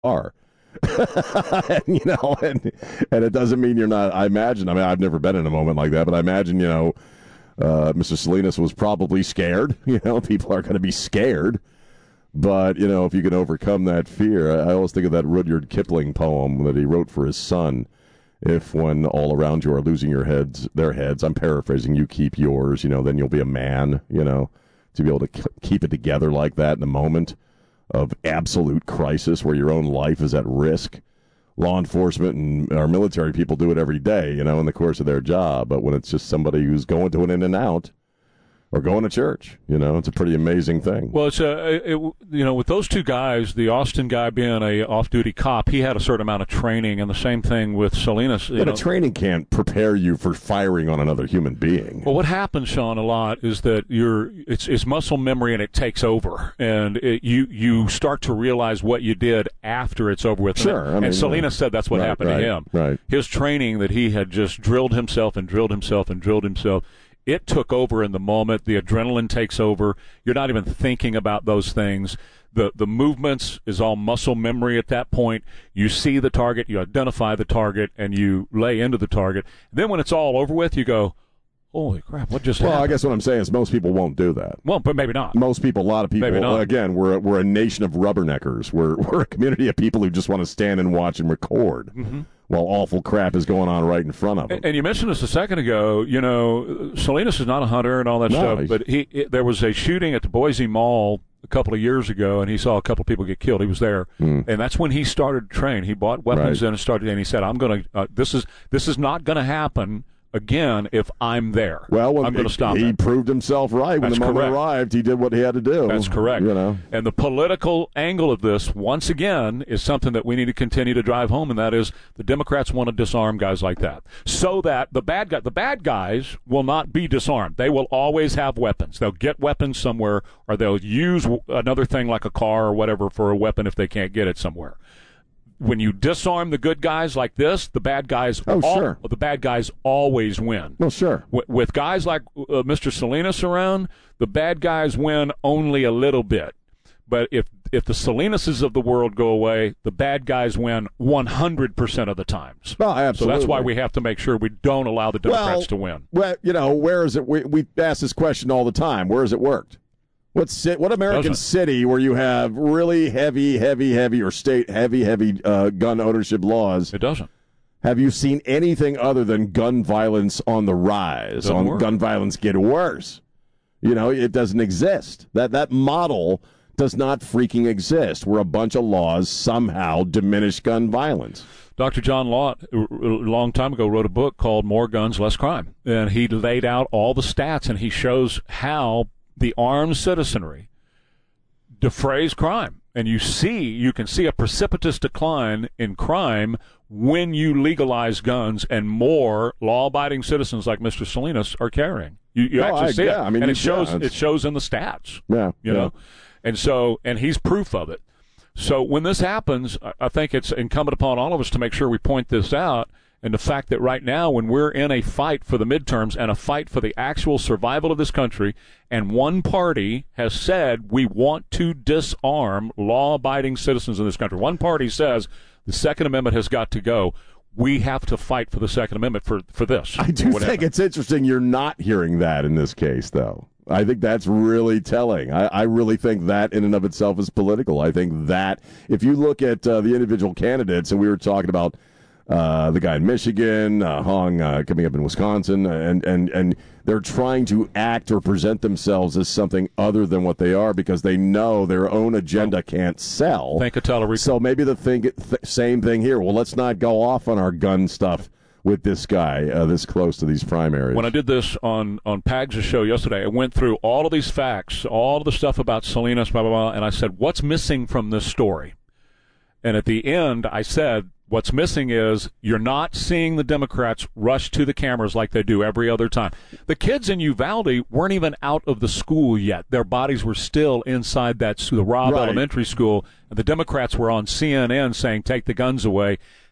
are. And, and it doesn't mean you're not. I imagine. I mean, I've never been in a moment like that, but I imagine, Mr. Salinas was probably scared. People are going to be scared. But, if you can overcome that fear, I always think of that Rudyard Kipling poem that he wrote for his son. If when all around you are losing their heads, I'm paraphrasing, you keep yours, then you'll be a man, to be able to keep it together like that in a moment of absolute crisis where your own life is at risk. Law enforcement and our military people do it every day, in the course of their job. But when it's just somebody who's going to an in and out or going to church, it's a pretty amazing thing. Well, with those two guys, the Austin guy being a off-duty cop, he had a certain amount of training, and the same thing with Salinas. But training can't prepare you for firing on another human being. Well, what happens, Sean, a lot is that it's muscle memory and it takes over, and you start to realize what you did after it's over with. Sure. And Salinas said that's what happened to him. Right. His training that he had just drilled himself and drilled himself and drilled himself, it took over in the moment. The adrenaline takes over. You're not even thinking about those things. The movements is all muscle memory at that point. You see the target, you identify the target, and you lay into the target. Then when it's all over with, you go, holy crap, what just happened? Well, I guess what I'm saying is most people won't do that. Well, but maybe not. Most people, a lot of people, maybe not. Again, we're a nation of rubberneckers. We're a community of people who just want to stand and watch and record while awful crap is going on right in front of them. And you mentioned this a second ago, Salinas is not a hunter and all that stuff, but there was a shooting at the Boise Mall a couple of years ago, and he saw a couple of people get killed. He was there, and that's when he started to train. He bought weapons and he said, "I'm going to. This is not going to happen again if I'm there. Well, I'm going to stop." He proved himself right when the moment arrived. He did what he had to do. That's correct. And the political angle of this, once again, is something that we need to continue to drive home, and that is the Democrats want to disarm guys like that, so that the bad guys will not be disarmed. They will always have weapons. They'll get weapons somewhere, or they'll use another thing like a car or whatever for a weapon if they can't get it somewhere. When you disarm the good guys like this, the bad guys the bad guys always win. Well, sure. With guys like Mr. Salinas around, the bad guys win only a little bit. But if the Salinases of the world go away, the bad guys win 100% of the times. Well, absolutely. So that's why we have to make sure we don't allow the Democrats to win. Well, where is it? We ask this question all the time. Where has it worked? What American city where you have really heavy or state heavy gun ownership laws? It doesn't. Have you seen anything other than gun violence on the rise? Gun violence get worse. It doesn't exist. That model does not freaking exist, where a bunch of laws somehow diminish gun violence. Dr. John Lott, a long time ago, wrote a book called More Guns, Less Crime. And he laid out all the stats, and he shows how the armed citizenry defrays crime. And you can see a precipitous decline in crime when you legalize guns and more law-abiding citizens like Mr. Salinas are carrying. You actually see it. I mean, and it shows in the stats. Yeah. You know? And he's proof of it. So when this happens, I think it's incumbent upon all of us to make sure we point this out. And the fact that right now, when we're in a fight for the midterms and a fight for the actual survival of this country, and one party has said we want to disarm law-abiding citizens in this country. One party says the Second Amendment has got to go. We have to fight for the Second Amendment for this. I do think it's interesting you're not hearing that in this case, though. I think that's really telling. I really think that in and of itself is political. I think that if you look at the individual candidates, and we were talking about the guy in Michigan, Hong coming up in Wisconsin, and they're trying to act or present themselves as something other than what they are because they know their own agenda can't sell. Think of Tellerico. So maybe same thing here. Well, let's not go off on our gun stuff with this guy this close to these primaries. When I did this on Pags' show yesterday, I went through all of these facts, all of the stuff about Salinas, blah, blah, blah, and I said, what's missing from this story? And at the end, I said, what's missing is you're not seeing the Democrats rush to the cameras like they do every other time. The kids in Uvalde weren't even out of the school yet. Their bodies were still inside the Robb Elementary School, and the Democrats were on CNN saying, take the guns away.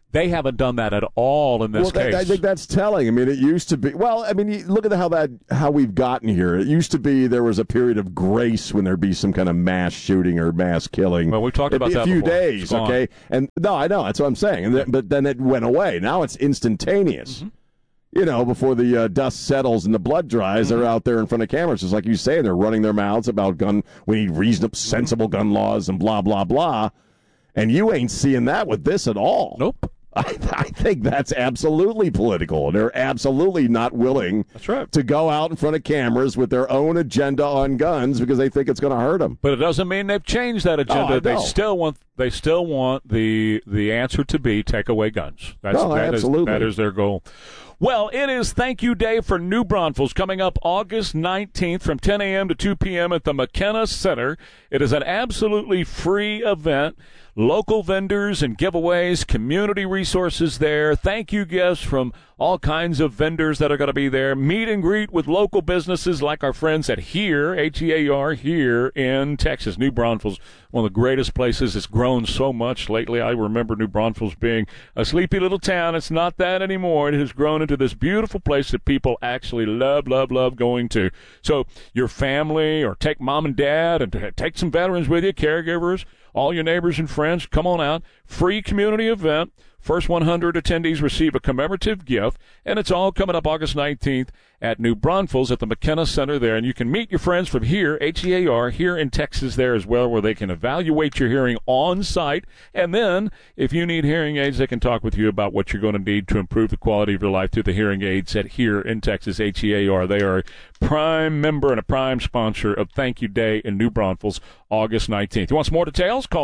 They haven't done that at all in this case. I think that's telling. I mean, it used to be. Well, I mean, you look at how we've gotten here. It used to be there was a period of grace when there'd be some kind of mass shooting or mass killing. Well, we talked about that a few before. days, okay? And no, I know that's what I'm saying. But then it went away. Now it's instantaneous. Mm-hmm. Before the dust settles and the blood dries, they're out there in front of cameras, just like you say. They're running their mouths about we need reasonable, sensible gun laws and blah blah blah. And you ain't seeing that with this at all. Nope. I think that's absolutely political. They're absolutely not willing to go out in front of cameras with their own agenda on guns because they think it's going to hurt them. But it doesn't mean they've changed that agenda. They still want the answer to be take away guns. Absolutely. That is their goal. Well, it is Thank You Day for New Braunfels coming up August 19th from 10 a.m. to 2 p.m. at the McKenna Center. It is an absolutely free event. Local vendors and giveaways, community resources there. Thank you gifts from all kinds of vendors that are going to be there. Meet and greet with local businesses like our friends at Here, H-E-A-R, here in Texas. New Braunfels, one of the greatest places. It's grown so much lately. I remember New Braunfels being a sleepy little town. It's not that anymore. It has grown into this beautiful place that people actually love going to. So your family, or take mom and dad and take some veterans with you, caregivers, all your neighbors and friends, come on out. Free community event. First 100 attendees receive a commemorative gift, and it's all coming up August 19th at New Braunfels at the McKenna Center there. And you can meet your friends from Here, H-E-A-R, here in Texas there as well, where they can evaluate your hearing on site. And then, if you need hearing aids, they can talk with you about what you're going to need to improve the quality of your life through the hearing aids at Here in Texas, H-E-A-R. They are a prime member and a prime sponsor of Thank You Day in New Braunfels, August 19th. You want some more details? Call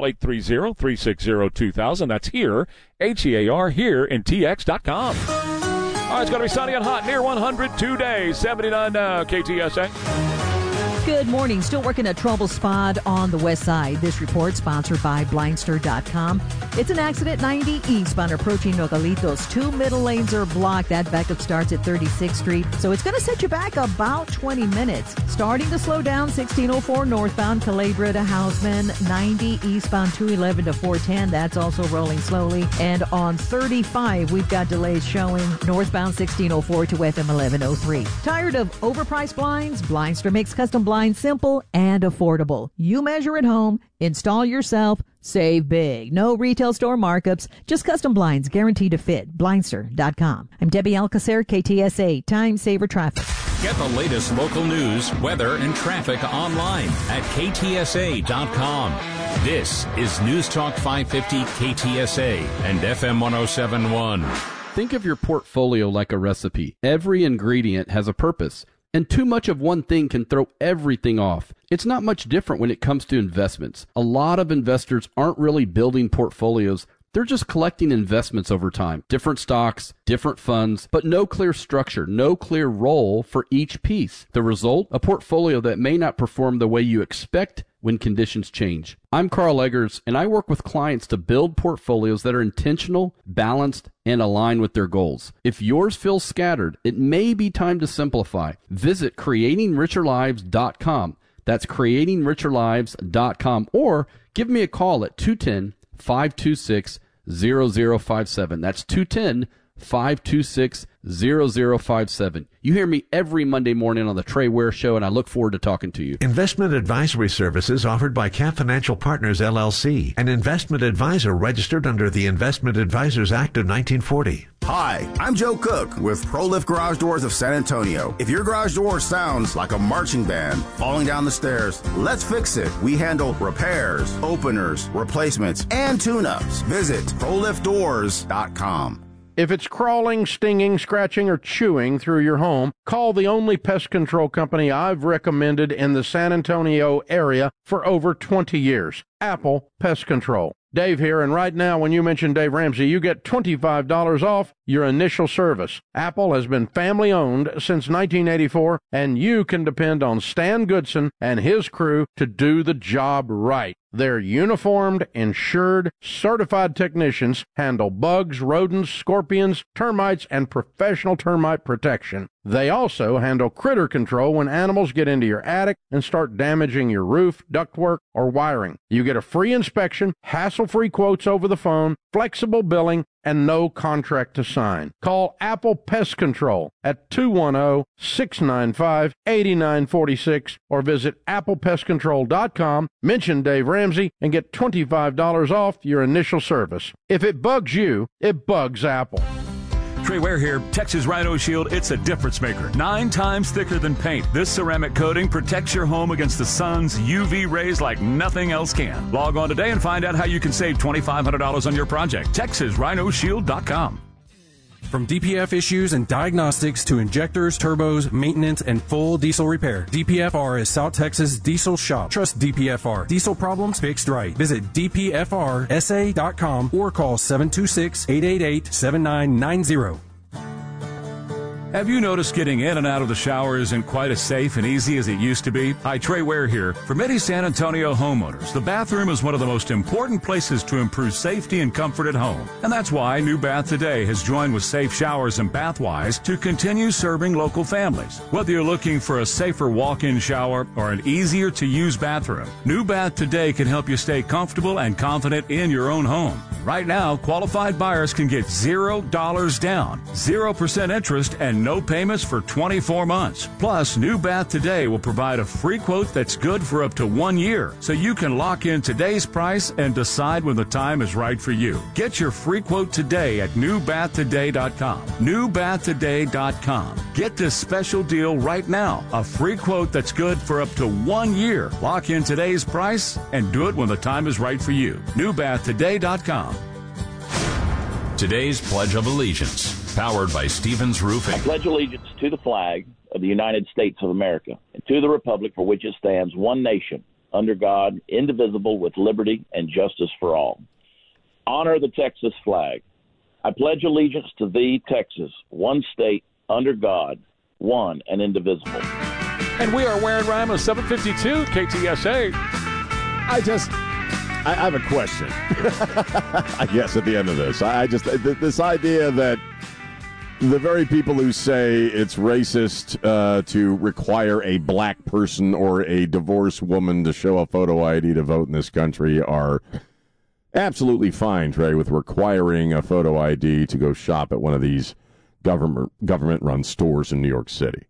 830-360-2000. That's Here, H-E-A-R, here in TX.com. All right, it's going to be sunny and hot, near 100 today, 79 now, KTSA. Good morning. Still working a trouble spot on the west side. This report sponsored by Blindster.com. It's an accident 90 eastbound approaching Nogalitos. 2 middle lanes are blocked. That backup starts at 36th Street. So it's going to set you back about 20 minutes. Starting to slow down 1604 northbound Calabria to Houseman. 90 eastbound 211 to 410. That's also rolling slowly. And on 35, we've got delays showing northbound 1604 to FM 1103. Tired of overpriced blinds? Blindster makes custom blinds simple and affordable. You measure at home, install yourself, save big. No retail store markups, just custom blinds guaranteed to fit. Blindster.com. I'm Debbie Alcacer, KTSA, Time Saver Traffic. Get the latest local news, weather, and traffic online at KTSA.com. This is News Talk 550 KTSA and FM 107.1. Think of your portfolio like a recipe. Every ingredient has a purpose, and too much of one thing can throw everything off. It's not much different when it comes to investments. A lot of investors aren't really building portfolios. They're just collecting investments over time. Different stocks, different funds, but no clear structure, no clear role for each piece. The result? A portfolio that may not perform the way you expect when conditions change. I'm Carl Eggers, and I work with clients to build portfolios that are intentional, balanced, and align with their goals. If yours feels scattered, it may be time to simplify. Visit creatingricherlives.com. That's creatingricherlives.com, or give me a call at 210-526-0057. That's 210-526-0057. You hear me every Monday morning on the Trey Ware Show, and I look forward to talking to you. Investment advisory services offered by Cap Financial Partners, LLC, an investment advisor registered under the Investment Advisors Act of 1940. Hi, I'm Joe Cook with ProLift Garage Doors of San Antonio. If your garage door sounds like a marching band falling down the stairs, let's fix it. We handle repairs, openers, replacements, and tune-ups. Visit ProLiftDoors.com. If it's crawling, stinging, scratching, or chewing through your home, call the only pest control company I've recommended in the San Antonio area for over 20 years, Apple Pest Control. Dave here, and right now when you mention Dave Ramsey, you get $25 off your initial service. Apple has been family-owned since 1984, and you can depend on Stan Goodson and his crew to do the job right. Their uniformed, insured, certified technicians handle bugs, rodents, scorpions, termites, and professional termite protection. They also handle critter control when animals get into your attic and start damaging your roof, ductwork, or wiring. You get a free inspection, hassle-free quotes over the phone, flexible billing, and no contract to sign. Call Apple Pest Control at 210-695-8946 or visit applepestcontrol.com, mention Dave Ramsey, and get $25 off your initial service. If it bugs you, it bugs Apple. Trey Ware here. Texas Rhino Shield, it's a difference maker. 9 times thicker than paint. This ceramic coating protects your home against the sun's UV rays like nothing else can. Log on today and find out how you can save $2,500 on your project. TexasRhinoShield.com. From DPF issues and diagnostics to injectors, turbos, maintenance, and full diesel repair, DPFR is South Texas Diesel Shop. Trust DPFR. Diesel problems fixed right. Visit DPFRSA.com or call 726-888-7990. Have you noticed getting in and out of the shower isn't quite as safe and easy as it used to be? Hi, Trey Ware here. For many San Antonio homeowners, the bathroom is one of the most important places to improve safety and comfort at home. And that's why New Bath Today has joined with Safe Showers and Bathwise to continue serving local families. Whether you're looking for a safer walk-in shower or an easier-to-use bathroom, New Bath Today can help you stay comfortable and confident in your own home. Right now, qualified buyers can get $0 down, 0% interest, and no payments for 24 months. Plus, New Bath Today will provide a free quote that's good for up to 1 year, so you can lock in today's price and decide when the time is right for you. Get your free quote today at newbathtoday.com. Newbathtoday.com. Get this special deal right now. A free quote that's good for up to 1 year. Lock in today's price and do it when the time is right for you. Newbathtoday.com. Today's Pledge of Allegiance, powered by Stevens Roofing. I pledge allegiance to the flag of the United States of America and to the republic for which it stands, one nation, under God, indivisible, with liberty and justice for all. Honor the Texas flag. I pledge allegiance to thee, Texas, one state, under God, one and indivisible. And we are Ware and Rhyme 752 KTSA. I have a question. I guess at the end of this, this idea that the very people who say it's racist to require a black person or a divorced woman to show a photo ID to vote in this country are absolutely fine, Trey, with requiring a photo ID to go shop at one of these government-run stores in New York City.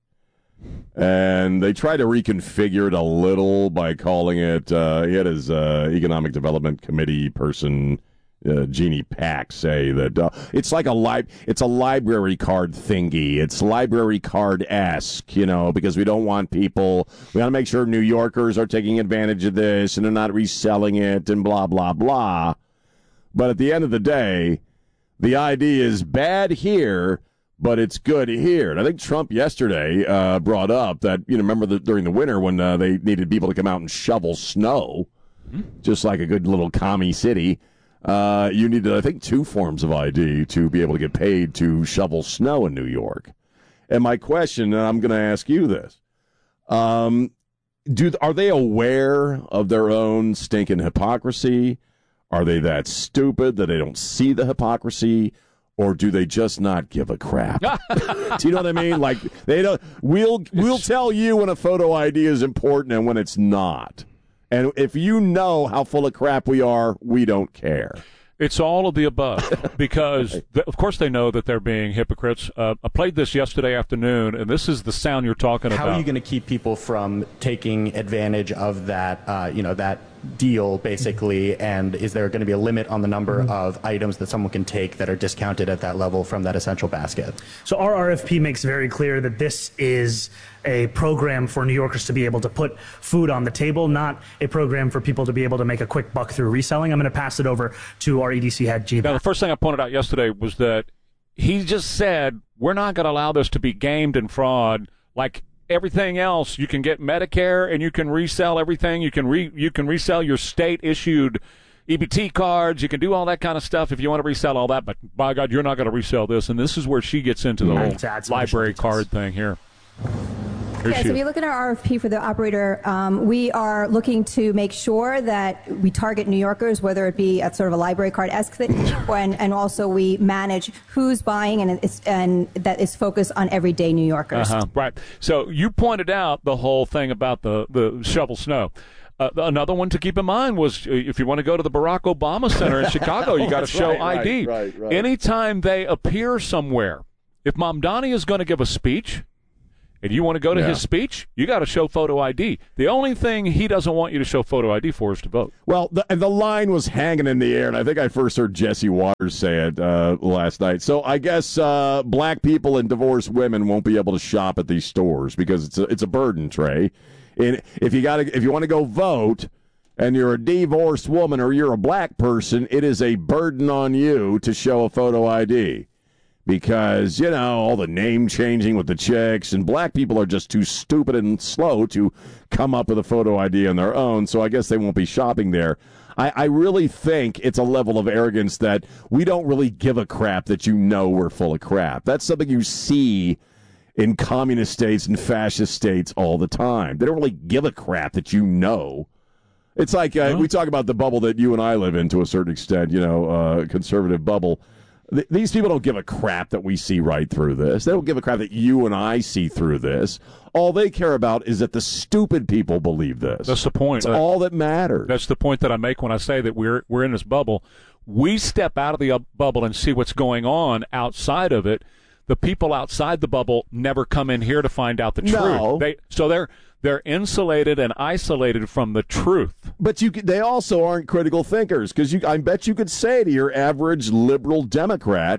And they try to reconfigure it a little by calling it, he had his Economic Development Committee person, Jeannie Pack, say that it's like it's a library card thingy. It's library card-esque, because we don't want we want to make sure New Yorkers are taking advantage of this and they're not reselling it and blah, blah, blah. But at the end of the day, the ID is bad here, but it's good here. And I think Trump yesterday brought up that, remember during the winter when they needed people to come out and shovel snow, just like a good little commie city, you needed, I think, 2 forms of ID to be able to get paid to shovel snow in New York. And my question, and I'm going to ask you this, are they aware of their own stinking hypocrisy? Are they that stupid that they don't see the hypocrisy? Or do they just not give a crap? Do you know what I mean? Like, they don't. We'll tell you when a photo ID is important and when it's not. And if you know how full of crap we are, we don't care. It's all of the above because, of course, they know that they're being hypocrites. I played this yesterday afternoon, and this is the sound you're talking about. How are you going to keep people from taking advantage of that, that deal, basically, and is there going to be a limit on the number of items that someone can take that are discounted at that level from that essential basket? So our RFP makes very clear that this is a program for New Yorkers to be able to put food on the table, not a program for people to be able to make a quick buck through reselling. I'm going to pass it over to our EDC head, G. Now, the first thing I pointed out yesterday was that he just said, we're not going to allow this to be gamed and fraud like everything else. You can get Medicare and you can resell everything. You can resell your state-issued EBT cards. You can do all that kind of stuff if you want to resell all that. But, by God, you're not going to resell this. And this is where she gets into the whole library card thing here. Okay, so if you look at our RFP for the operator, we are looking to make sure that we target New Yorkers, whether it be at sort of a library card-esque thing, and also we manage who's buying and that is focused on everyday New Yorkers. Right. So you pointed out the whole thing about the shovel snow. Another one to keep in mind was if you want to go to the Barack Obama Center in Chicago, you got to show ID. Right. Anytime they appear somewhere, if Mamdani is going to give a speech and you want to go to his speech, you got to show photo ID. The only thing he doesn't want you to show photo ID for is to vote. Well, the line was hanging in the air, and I think I first heard Jesse Waters say it last night. So I guess black people and divorced women won't be able to shop at these stores because it's a burden, Trey. And if you want to go vote and you're a divorced woman or you're a black person, it is a burden on you to show a photo ID because, all the name changing with the chicks, and black people are just too stupid and slow to come up with a photo ID on their own, so I guess they won't be shopping there. I really think it's a level of arrogance that we don't really give a crap that we're full of crap. That's something you see in communist states and fascist states all the time. They don't really give a crap that It's like we talk about the bubble that you and I live in to a certain extent, conservative bubble. These people don't give a crap that we see right through this. They don't give a crap that you and I see through this. All they care about is that the stupid people believe this. That's the point. That's all that matters. That's the point that I make when I say that we're in this bubble. We step out of the bubble and see what's going on outside of it. The people outside the bubble never come in here to find out the truth. They're insulated and isolated from the truth. But they also aren't critical thinkers because I bet you could say to your average liberal Democrat,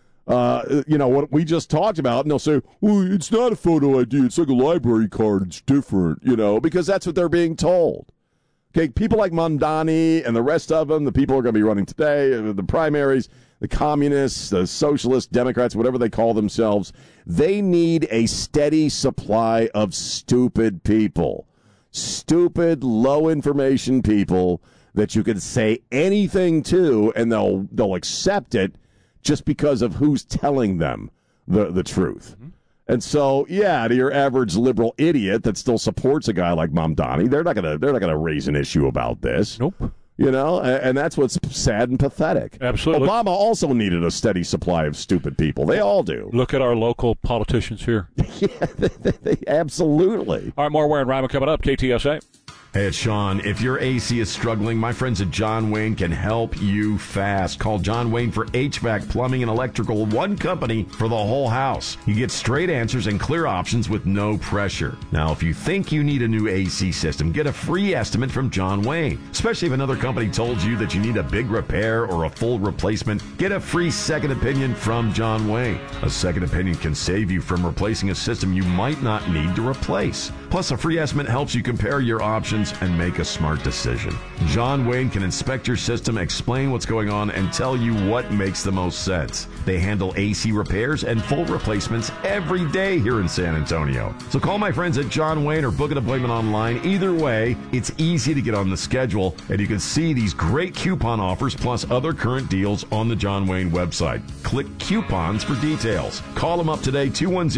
what we just talked about, and they'll say, well, it's not a photo ID. It's like a library card. It's different, because that's what they're being told. Okay, people like Mamdani and the rest of them, the people who are going to be running today, the primaries, the communists, the socialists, Democrats, whatever they call themselves, they need a steady supply of stupid people. Stupid, low-information people that you can say anything to, and they'll accept it just because of who's telling them the truth. Mm-hmm. And so, to your average liberal idiot that still supports a guy like Mamdani, they're not gonna raise an issue about this. Nope. And that's what's sad and pathetic. Absolutely. Obama also needed a steady supply of stupid people. They all do. Look at our local politicians here. they absolutely. All right, more Ware and Rima coming up. KTSA. Hey, it's Sean. If your AC is struggling, my friends at John Wayne can help you fast. Call John Wayne for HVAC, plumbing, and electrical. One company for the whole house. You get straight answers and clear options with no pressure. Now, if you think you need a new AC system, get a free estimate from John Wayne. Especially if another company told you that you need a big repair or a full replacement, get a free second opinion from John Wayne. A second opinion can save you from replacing a system you might not need to replace. Plus, a free estimate helps you compare your options and make a smart decision. John Wayne can inspect your system, explain what's going on, and tell you what makes the most sense. They handle AC repairs and full replacements every day here in San Antonio. So call my friends at John Wayne or book an appointment online. Either way, it's easy to get on the schedule, and you can see these great coupon offers plus other current deals on the John Wayne website. Click coupons for details. Call them up today,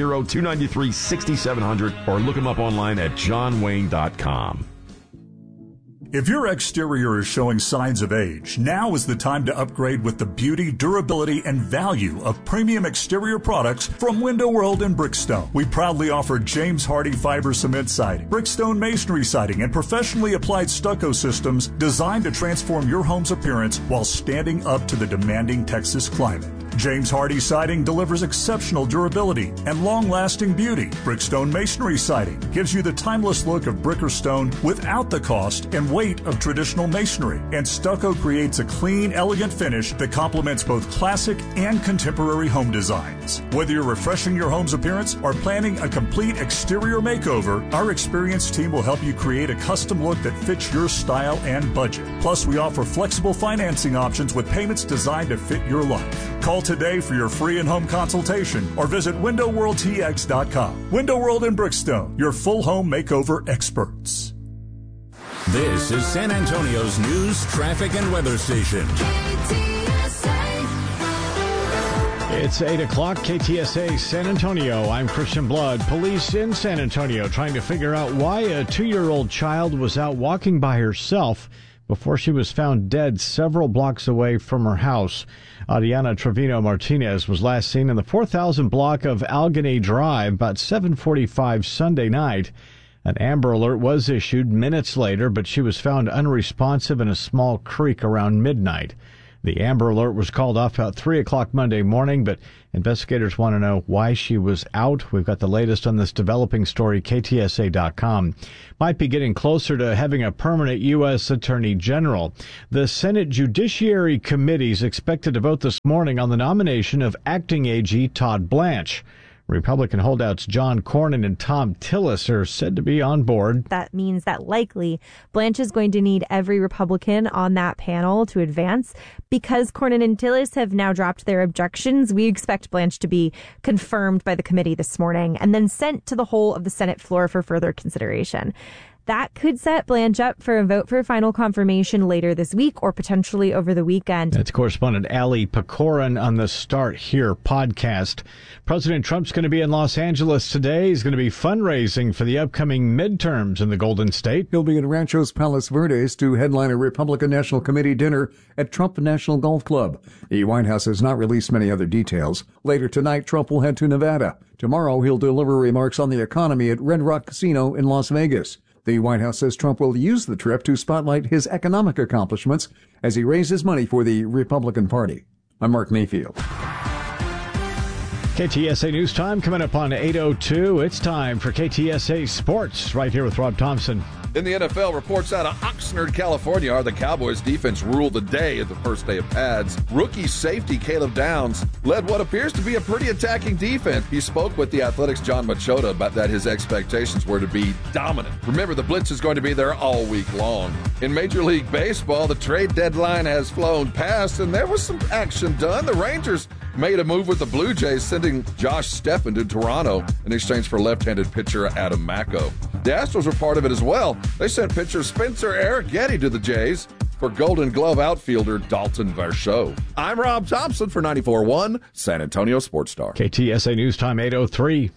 210-293-6700, or look them up online at johnwayne.com. If your exterior is showing signs of age, now is the time to upgrade with the beauty, durability, and value of premium exterior products from Window World and Brickstone. We proudly offer James Hardie fiber cement siding, Brickstone masonry siding, and professionally applied stucco systems designed to transform your home's appearance while standing up to the demanding Texas climate. James Hardie siding delivers exceptional durability and long-lasting beauty. Brickstone masonry siding gives you the timeless look of brick or stone without the cost and weight of traditional masonry. And stucco creates a clean, elegant finish that complements both classic and contemporary home designs. Whether you're refreshing your home's appearance or planning a complete exterior makeover, our experienced team will help you create a custom look that fits your style and budget. Plus, we offer flexible financing options with payments designed to fit your life. Call today for your free in-home consultation or visit WindowWorldTX.com. Window World and Brickstone, your full home makeover experts. This is San Antonio's news, traffic, and weather station. It's 8 o'clock, KTSA San Antonio. I'm Christian Blood. Police in San Antonio trying to figure out why a 2-year-old child was out walking by herself before she was found dead several blocks away from her house. Adriana Trevino Martinez was last seen in the 4000 block of Allegheny Drive about 7:45 Sunday night. An Amber Alert was issued minutes later, but she was found unresponsive in a small creek around midnight. The Amber Alert was called off about 3 o'clock Monday morning, but investigators want to know why she was out. We've got the latest on this developing story, KTSA.com. Might be getting closer to having a permanent U.S. Attorney General. The Senate Judiciary Committee is expected to vote this morning on the nomination of acting AG Todd Blanche. Republican holdouts John Cornyn and Thom Tillis are said to be on board. That means that likely Blanche is going to need every Republican on that panel to advance. Because Cornyn and Tillis have now dropped their objections, we expect Blanche to be confirmed by the committee this morning and then sent to the whole of the Senate floor for further consideration. That could set Blanche up for a vote for final confirmation later this week or potentially over the weekend. That's correspondent Ali Pecorin on the Start Here podcast. President Trump's going to be in Los Angeles today. He's going to be fundraising for the upcoming midterms in the Golden State. He'll be at Rancho's Palos Verdes to headline a Republican National Committee dinner at Trump National Golf Club. The White House has not released many other details. Later tonight, Trump will head to Nevada. Tomorrow, he'll deliver remarks on the economy at Red Rock Casino in Las Vegas. The White House says Trump will use the trip to spotlight his economic accomplishments as he raises money for the Republican Party. I'm Mark Mayfield. KTSA News Time coming up on 8:02. It's time for KTSA Sports right here with Rob Thompson. In the NFL, reports out of Oxnard, California, are the Cowboys' defense ruled the day at the first day of pads. Rookie safety Caleb Downs led what appears to be a pretty attacking defense. He spoke with the Athletics' John Machota about that his expectations were to be dominant. Remember, the blitz is going to be there all week long. In Major League Baseball, the trade deadline has flown past, and there was some action done. The Rangers made a move with the Blue Jays, sending Josh Steffen to Toronto in exchange for left-handed pitcher Adam Macko. The Astros were part of it as well. They sent pitcher Spencer Arrighetti to the Jays for Golden Glove outfielder Dalton Varsho. I'm Rob Thompson for 94.1 San Antonio Sports Star. KTSA News Time 8:03.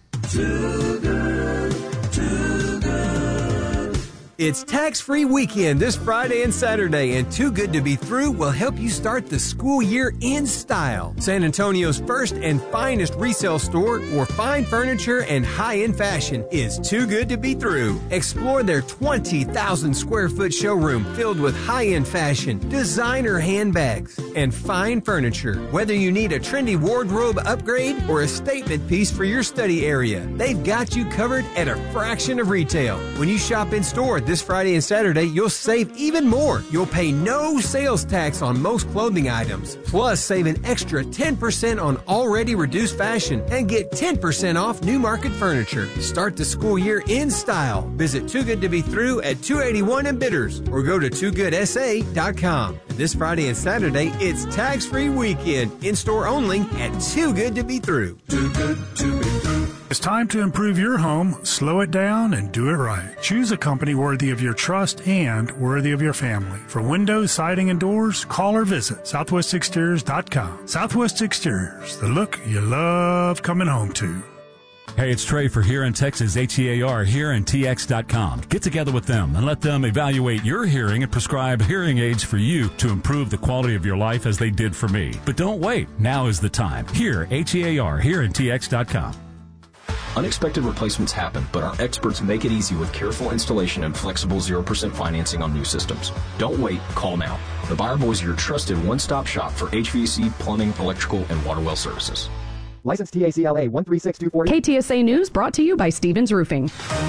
It's tax-free weekend this Friday and Saturday, and Too Good to Be Through will help you start the school year in style. San Antonio's first and finest resale store for fine furniture and high-end fashion is Too Good to Be Through. Explore their 20,000 square foot showroom filled with high-end fashion, designer handbags, and fine furniture. Whether you need a trendy wardrobe upgrade or a statement piece for your study area, they've got you covered at a fraction of retail. When you shop in store this Friday and Saturday, you'll save even more. You'll pay no sales tax on most clothing items. Plus, save an extra 10% on already reduced fashion and get 10% off new market furniture. Start the school year in style. Visit Too Good to Be Through at 281 in Bitters or go to TooGoodSA.com. And this Friday and Saturday, it's tax-free weekend. In-store only at Too Good to Be Through. Too Good to Be Through. It's time to improve your home, slow it down, and do it right. Choose a company worthy of your trust and worthy of your family. For windows, siding, and doors, call or visit southwestexteriors.com. Southwest Exteriors, the look you love coming home to. Hey, it's Trey for Here in Texas, HEAR, HearandTX.com. Get together with them and let them evaluate your hearing and prescribe hearing aids for you to improve the quality of your life as they did for me. But don't wait. Now is the time. Here, HEAR, HearandTX.com. Unexpected replacements happen, but our experts make it easy with careful installation and flexible 0% financing on new systems. Don't wait, call now. The Buyer Boys are your trusted one-stop shop for HVAC, plumbing, electrical, and water well services. License TACLA 136240. KTSA News brought to you by Stevens Roofing.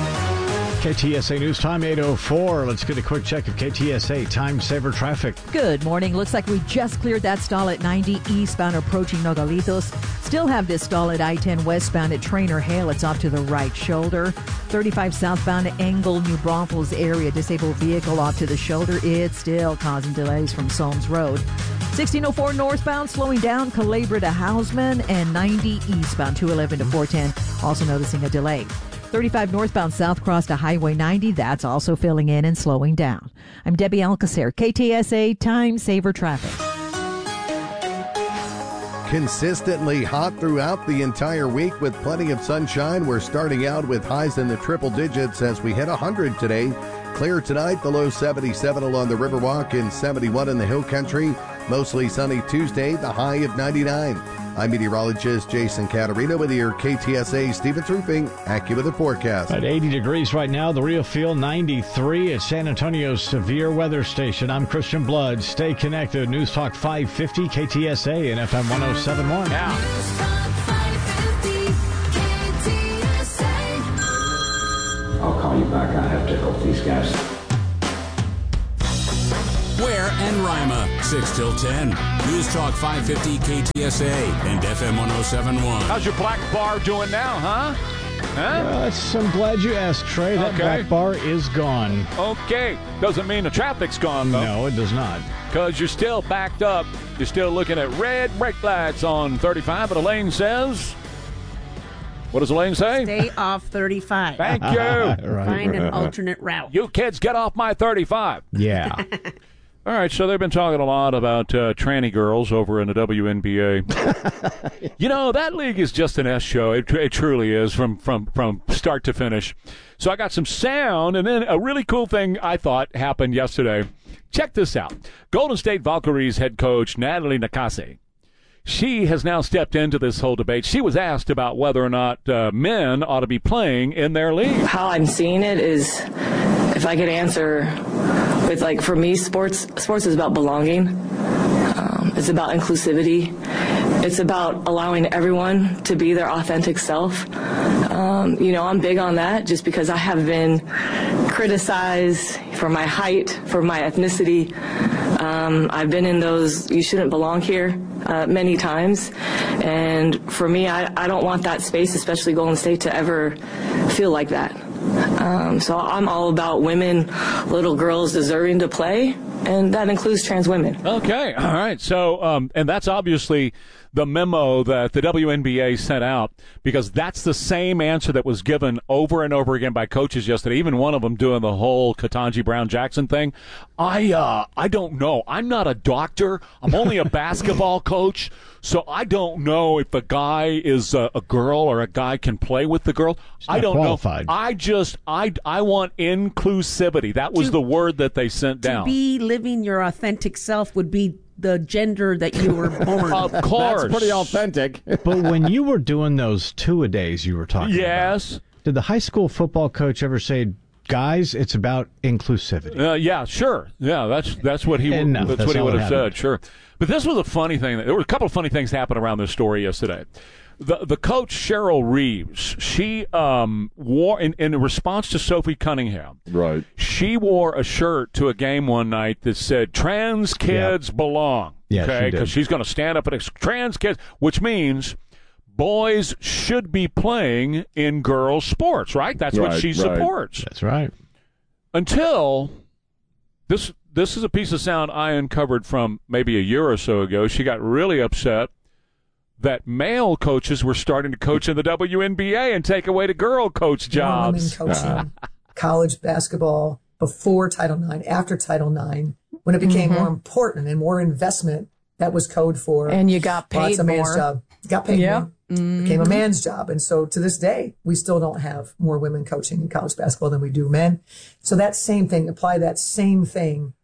KTSA News Time 8:04. Let's get a quick check of KTSA Time Saver traffic. Good morning. Looks like we just cleared that stall at 90 eastbound approaching Nogalitos. Still have this stall at I-10 westbound at Trainer Hale. It's off to the right shoulder. 35 southbound at Engle, New Braunfels area. Disabled vehicle off to the shoulder. It's still causing delays from Solms Road. 1604 northbound slowing down Calabria to Hausman, and 90 eastbound 211 to 410. Also noticing a delay. 35 northbound South Cross to Highway 90. That's also filling in and slowing down. I'm Debbie Alcacer, KTSA Time Saver Traffic. Consistently hot throughout the entire week with plenty of sunshine. We're starting out with highs in the triple digits as we hit 100 today. Clear tonight, the low 77 along the Riverwalk and 71 in the Hill Country. Mostly sunny Tuesday, the high of 99. I'm meteorologist Jason Caterina with your KTSA Stevens Roofing AccuWeather forecast. At 80 degrees right now, the real feel 93 at San Antonio's severe weather station. I'm Christian Blood. Stay connected. News Talk 550 KTSA and FM 107.1. Yeah. I'll call you back. I have to help these guys. Ware and Rima, 6 till 10. News Talk 550 KTSA and FM 107.1. How's your black bar doing now, huh? I'm glad you asked, Trey. That black bar is gone. Okay. Doesn't mean the traffic's gone, though. No, it does not. Because you're still backed up. You're still looking at red brake lights on 35, but Elaine says... What does Elaine say? Stay off 35. Thank you. Find an alternate route. You kids, get off my 35. Yeah. All right, so they've been talking a lot about tranny girls over in the WNBA. You know, that league is just an S show. It truly is from start to finish. So I got some sound, and then a really cool thing I thought happened yesterday. Check this out. Golden State Valkyries head coach Natalie Nakase. She has now stepped into this whole debate. She was asked about whether or not men ought to be playing in their league. How I'm seeing it is, if I could answer with, like, for me, sports is about belonging. It's about inclusivity. It's about allowing everyone to be their authentic self. I'm big on that just because I have been criticized for my height, for my ethnicity. I've been in those you shouldn't belong here many times. And for me, I don't want that space, especially Golden State, to ever feel like that. So I'm all about women, little girls deserving to play, and that includes trans women. Okay, all right. So, and that's obviously the memo that the WNBA sent out, because that's the same answer that was given over and over again by coaches yesterday, even one of them doing the whole Ketanji Brown-Jackson thing. I don't know. I'm not a doctor. I'm only a basketball coach, so I don't know if a guy is a girl or a guy can play with the girl. I don't qualified. know. I want inclusivity. That was the word that they sent down. To be living your authentic self would be the gender that you were born. Of course. That's pretty authentic. But when you were doing those two-a-days you were talking about, did the high school football coach ever say, guys, it's about inclusivity? Yeah, sure. Yeah, that's what he would have said, sure. But this was a funny thing. There were a couple of funny things happened around this story yesterday. The coach, Cheryl Reeves, she wore, in response to Sophie Cunningham, right? She wore a shirt to a game one night that said, trans kids belong. Yeah, okay, because she's going to stand up and trans kids, which means boys should be playing in girls' sports, right? That's what she supports. That's right. Until this is a piece of sound I uncovered from maybe a year or so ago. She got really upset that male coaches were starting to coach in the WNBA and take away the girl coach jobs. Women coaching college basketball before Title IX, after Title IX, when it became more important and more investment, that was code for. And you got paid lots of man's more. job. You got paid more. Became a man's job. And so to this day, we still don't have more women coaching in college basketball than we do men. So that same thing, apply that same thing.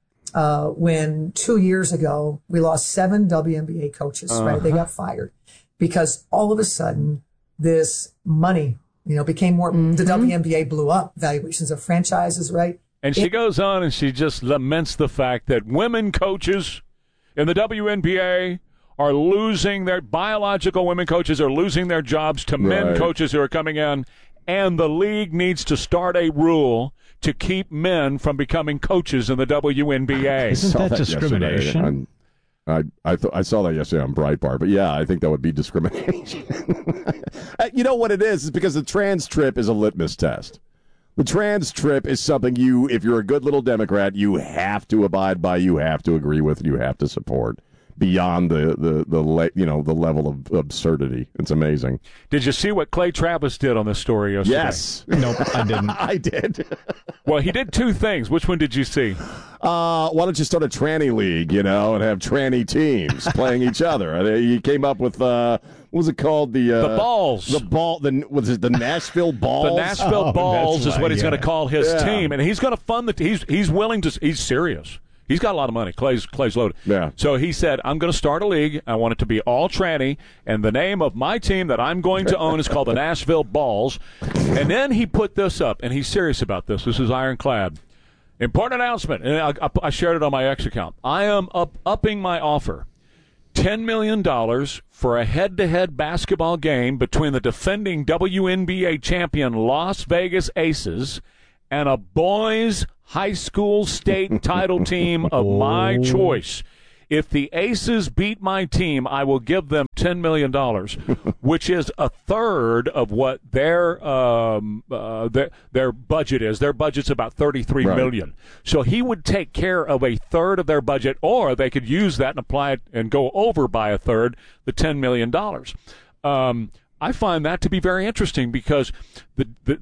When 2 years ago, we lost 7 WNBA coaches, right? They got fired because all of a sudden this money, became more, the WNBA blew up, valuations of franchises, right? And she goes on and she just laments the fact that women coaches in the WNBA are losing their biological women coaches are losing their jobs to men coaches who are coming in, and the league needs to start a rule to keep men from becoming coaches in the WNBA. Isn't that discrimination? I saw that yesterday on Breitbart, but yeah, I think that would be discrimination. You know what it is? It's because the trans trip is a litmus test. The trans trip is something if you're a good little Democrat, you have to abide by, you have to agree with, you have to support. Beyond the level of absurdity. It's amazing. Did you see what Clay Travis did on this story yesterday? Yes. Nope, I didn't. I did. Well, he did 2 things. Which one did you see? Why don't you start a tranny league, and have tranny teams playing each other? He came up with what was it called? The Balls. Was it the Nashville Balls? The Nashville Balls is what he's going to call his team, and he's going to fund he's willing to. He's serious. He's got a lot of money. Clay's loaded. Yeah. So he said, I'm going to start a league. I want it to be all tranny, and the name of my team that I'm going to own is called the Nashville Balls. And then he put this up, and he's serious about this. This is ironclad. Important announcement, and I shared it on my X account. I am upping my offer. $10 million for a head-to-head basketball game between the defending WNBA champion Las Vegas Aces and a boys' high school state title team of my choice. If the Aces beat my team, I will give them $10 million, which is a third of what their budget is. Their budget's about $33 million. So he would take care of a third of their budget, or they could use that and apply it and go over by a third, the $10 million. I find that to be very interesting because the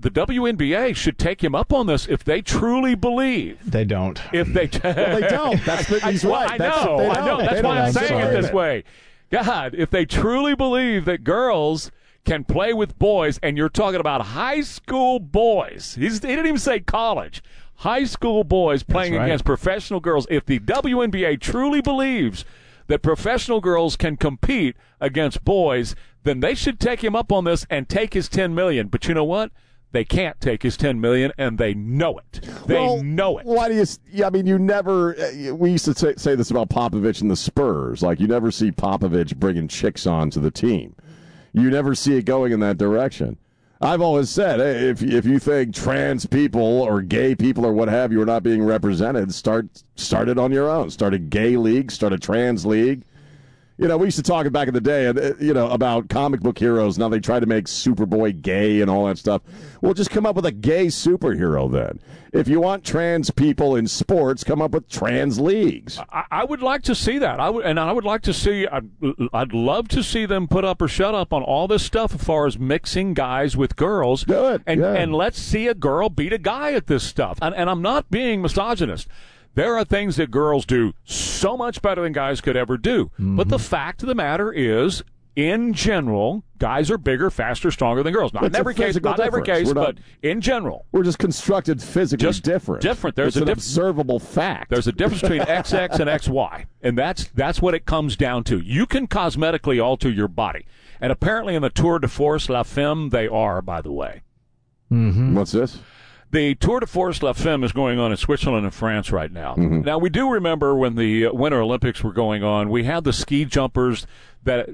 WNBA should take him up on this if they truly believe. They don't. If they well, they don't. He's right. I know. That's why I'm saying it this way. God, if they truly believe that girls can play with boys, and you're talking about high school boys. He didn't even say college. High school boys playing against professional girls. If the WNBA truly believes that professional girls can compete against boys, then they should take him up on this and take his $10 million. But you know what? They can't take his $10 million, and they know it. They know it. Why do you? I mean, you never. We used to say this about Popovich and the Spurs. Like, you never see Popovich bringing chicks onto the team. You never see it going in that direction. I've always said, hey, if you think trans people or gay people or what have you are not being represented, start it on your own. Start a gay league. Start a trans league. You know, we used to talk back in the day, about comic book heroes. Now they try to make Superboy gay and all that stuff. Well, just come up with a gay superhero then. If you want trans people in sports, come up with trans leagues. I would like to see that. I would like to see. I'd love to see them put up or shut up on all this stuff as far as mixing guys with girls. Do it. And let's see a girl beat a guy at this stuff. And I'm not being misogynist. There are things that girls do so much better than guys could ever do. Mm-hmm. But the fact of the matter is, in general, guys are bigger, faster, stronger than girls. Not in every case, but in general. We're just constructed physically different. There's an observable fact. There's a difference between XX and XY, and that's what it comes down to. You can cosmetically alter your body. And apparently in the Tour de Force La Femme, they are, by the way. Mm-hmm. What's this? The Tour de Force La Femme is going on in Switzerland and France right now. Mm-hmm. Now, we do remember when the Winter Olympics were going on, we had the ski jumpers that,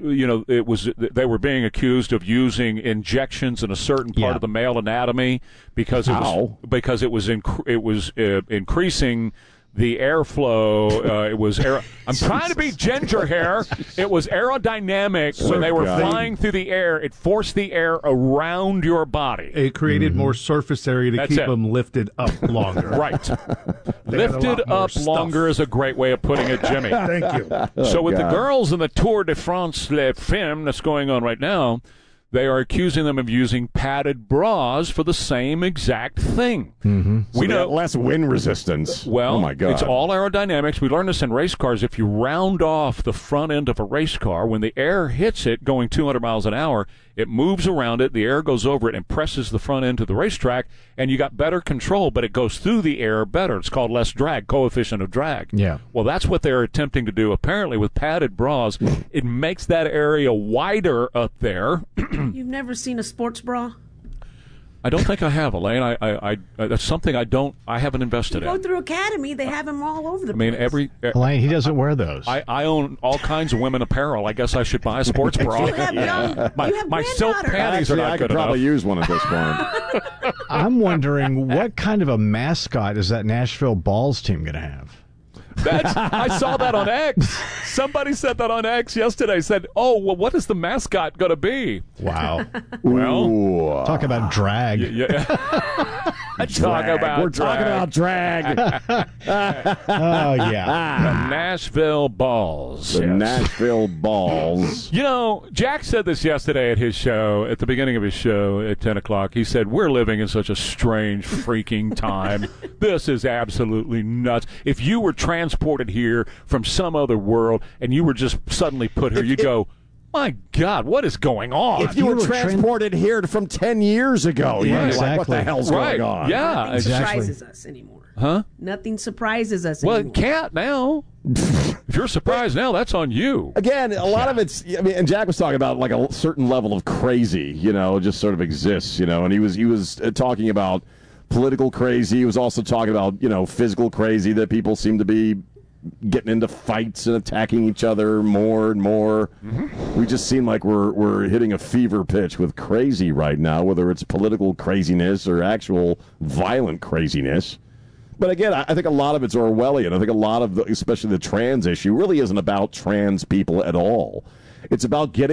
they were being accused of using injections in a certain part of the male anatomy because it was increasing the airflow. I'm trying to be ginger hair. It was aerodynamic. When they were flying through the air, it forced the air around your body. It created more surface area to keep them lifted up longer. Right. Lifted up longer is a great way of putting it, Jimmy. Thank you. So with the girls in the Tour de France La Femme that's going on right now, they are accusing them of using padded bras for the same exact thing. Mm-hmm. We know less wind resistance. Well, oh my God. It's all aerodynamics. We learned this in race cars. If you round off the front end of a race car, when the air hits it going 200 miles an hour, it moves around it, the air goes over it and presses the front end to the racetrack, and you got better control, but it goes through the air better. It's called less drag, coefficient of drag. Yeah. Well, that's what they're attempting to do, apparently, with padded bras. It makes that area wider up there. You've never seen a sports bra? I don't think I have, Elaine. I that's something I haven't invested in. Go through Academy, they have them all over the place. Elaine, he doesn't wear those. I own all kinds of women apparel. I guess I should buy a sports bra. You have my silk panties are not I good could probably enough. use one at this point. I'm wondering, what kind of a mascot is that Nashville Balls team going to have? I saw that on X. Somebody said that on X yesterday. Said, "Oh, well, what is the mascot going to be?" Wow. Well, talk about drag. Talking about drag. Oh yeah, the Nashville Balls. The Nashville Balls. You know, Jack said this yesterday at his show, at the beginning of his show at 10 o'clock. He said, "We're living in such a strange freaking time. This is absolutely nuts. If you were transported here from some other world and you were just suddenly put here, you'd go, My God, what is going on? If you were transported here from 10 years ago, you'd be like, what the hell's going on? Yeah, Nothing surprises us anymore. Huh? Nothing surprises us Well, anymore. it can't now. If you're surprised now, that's on you. Again, a lot of it's, I mean, and Jack was talking about like a certain level of crazy, just sort of exists, and he was talking about political crazy. He was also talking about, physical crazy, that people seem to be getting into fights and attacking each other more and more. Mm-hmm. We just seem like we're hitting a fever pitch with crazy right now, whether it's political craziness or actual violent craziness. But again, I think a lot of it's Orwellian. I think a lot of, especially the trans issue, really isn't about trans people at all. It's about getting